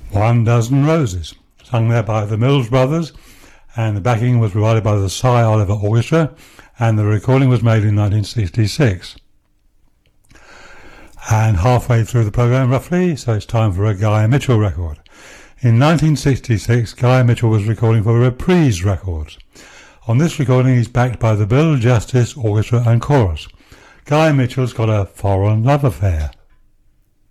1 Dozen Roses, sung there by the Mills Brothers, and the backing was provided by the Cy Oliver Orchestra, and the recording was made in 1966. And halfway through the programme roughly, so it's time for a Guy Mitchell record. In 1966, Guy Mitchell was recording for Reprise Records. On this recording, he's backed by the Bill Justice Orchestra and Chorus. Guy Mitchell's got a foreign love affair.